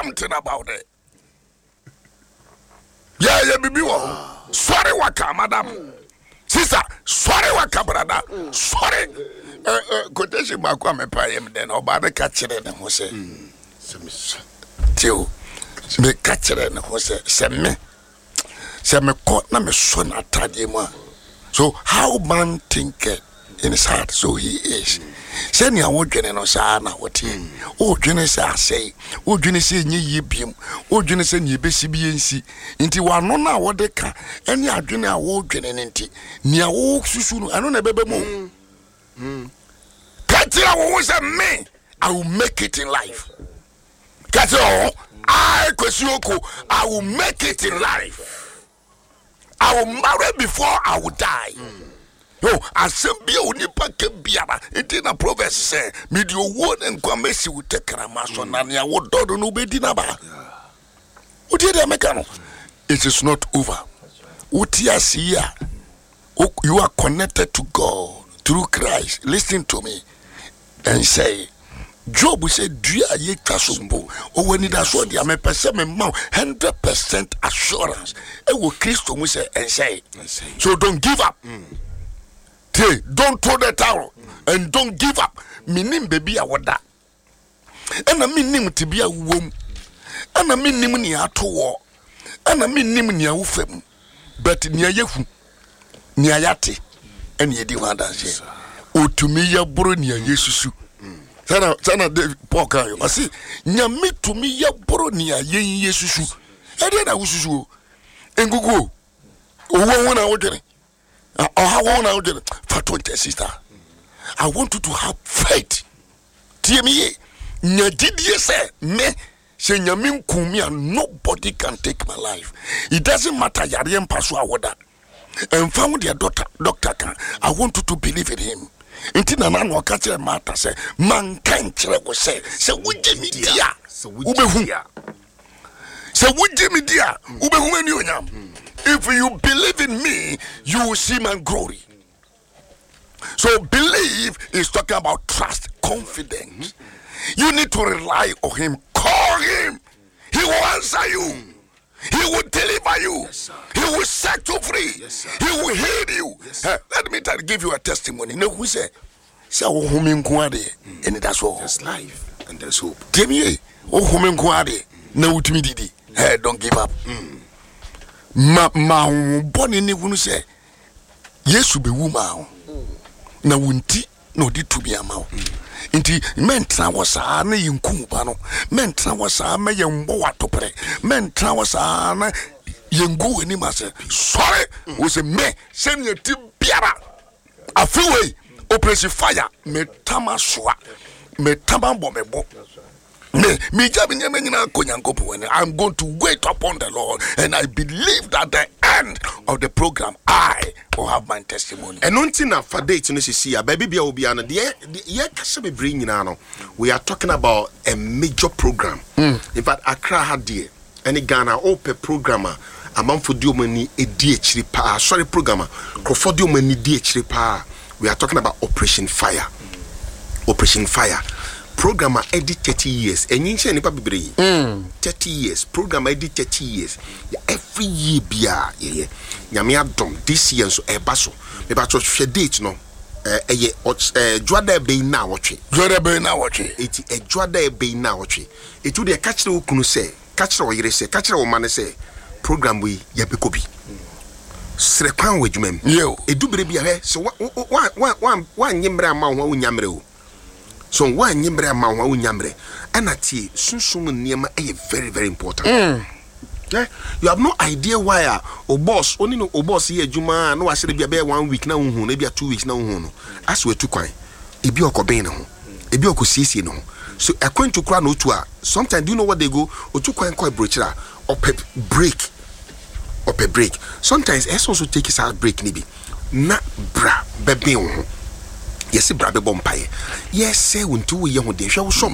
something about it. Yeah, baby. Sorry, waka, madam. Sister, sorry, waka, brother. Sorry. Quotation back on my payam, then about the catcher and who say, Till me catcher and who say, send me caught, na me son at Tadima. So, how man thinketh in his heart, so he is. Send your own general sana, what he, oh, Genesis, I say, oh, Genesis, ye beam, oh, Genesis, ye BCBNC, into one no now what they can, and ya dinner, oh, Genenti, near old Susu, I don't know, baby moon. Katia was a man, I will make it in life. Katia, I will make it in life. I will marry before I will die. No, assembly only pack biara. It in a proverb say, medio word and kwamesi will take Ramason and ya would do no be dinaba. What did I make? It is not over. Utiasia, you are connected to God through Christ. Listen to me and say, Job said, "Dear ye kasumbo." Or when it has what you may perceive me 100% assurance. It will Christ we say and say. So don't give up. Don't throw the towel and don't give up. Minim baby a wada. And I mean to be a womb. And I mean ni ato war. And I mean ni ufem. But near yehu, near yati, and ye demand say, "O to me ya bro near Yesusu." Sana de poka yo. I see, nyami to me ya bro near ye Yesusu. I did a ususu. And go. Oh, one hour. Sister, I want you to have faith. Dear me, me say nyamin kumi and nobody can take my life. It doesn't matter yariem paswa wada. And found your doctor can. I want you to believe in him. Intina na no catch matter say mankind chere say would me dia ubehu. Say would me dia ubehu eni onyam. If you believe in me, you will see my glory. So believe is talking about trust, confidence. You need to rely on him. Call him. He will answer you. He will deliver you. He will set you free. He will heal you. Let me give you a testimony. No, who say, and that's all. There's life and there's hope. Tell me, don't give up. Ma boni ni wunu se Yesu be wuma na wunti na odi tumi ama nti mentra wasa na yinku ba no mentra wasa ma yembo watopre mentra wasa na yengu ani ma se sorry wo se me se ne ti biara afiwe operation fire me tama soa me tama bomebo me I'm going to wait upon the Lord, and I believe that the end of the program I will have my testimony. And until for date to see a baby will be on we are talking about a major program. In fact, Accra had dear any Ghana open programmer among for Diomani a DH pa sorry programmer for Diomani DH pa. We are talking about Operation Fire. Operation Fire. Programmer edit 30 years. And you say 30 years. Programmer edit 30 years. Every year bia yeah. Nyame adom this year so ebaso. Me ba to hwe date no. Juada be na wotwe. Juada be na wotwe. Eti juada be na wotwe. Etu de ka kire okunu se, ka kire wo yire se, ka kire wo mane se program we ye be kobi. Sre kwan wadwumam. Yo. Edu bere bia he so wa nyemre ama ho unyamre o. So why nyembre ma wa unyamre anati sunsun niema very very important. Yeah, you have no idea why o boss only no o boss here adwuma na wa sere bia be 1 week na unhu na bia 2 weeks na unhu no as we tu kwan ebi okoben ne ho ebi okosiesie ne ho so akwantu kra na otu a sometimes do you know what they go otu kwan ko brochira op break sometimes also take his out break ni bi na bra bebe ho. Yes, brother Bompaye. Yes, say when two young de shop shop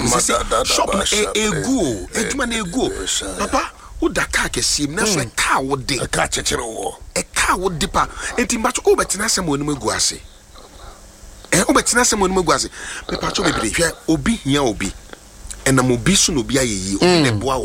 ego. Edman ego. Papa, who da car can see na so a car would de a car dipper. And much over Tinasam when we go say. And over Tinasam when we go say. Papa, obi, ya obi. And a mobisun will be a ye, the bois